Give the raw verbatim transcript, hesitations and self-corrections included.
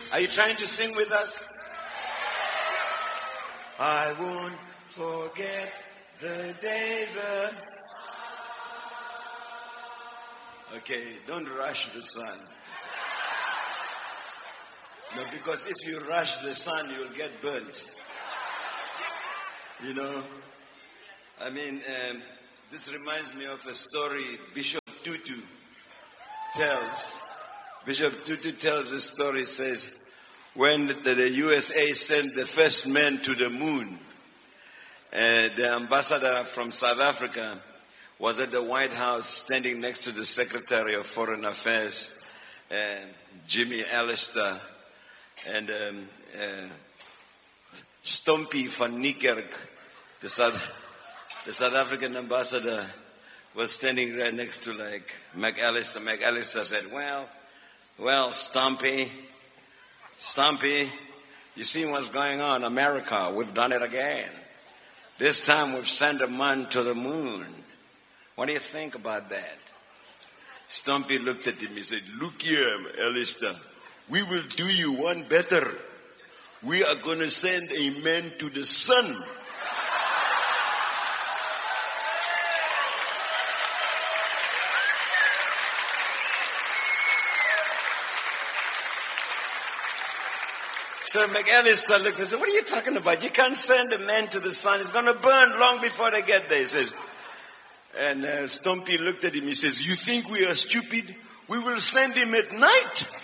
Are you trying to sing with us? I won't forget the day the... Okay, don't rush the sun. No, because if you rush the sun, you'll get burnt. You know, I mean, um, this reminds me of a story Bishop Tutu tells. Bishop Tutu tells a story, says, when the, the U S A sent the first man to the moon, uh, the ambassador from South Africa was at the White House standing next to the Secretary of Foreign Affairs, uh, Jimmy Allister, and um, uh, Stompie van Niekerk, the South, the South African ambassador, was standing right next to like McAllister. McAllister said, well, well, Stompie, Stompie, you see what's going on? America, we've done it again. This time we've sent a man to the moon. What do you think about that? Stompie looked at him. He said, look here, Allister, we will do you one better. We are going to send a man to the sun. So McAllister looks and says, what are you talking about? You can't send a man to the sun. It's going to burn long before they get there, he says. And uh, Stompie looked at him. He says, you think we are stupid? We will send him at night.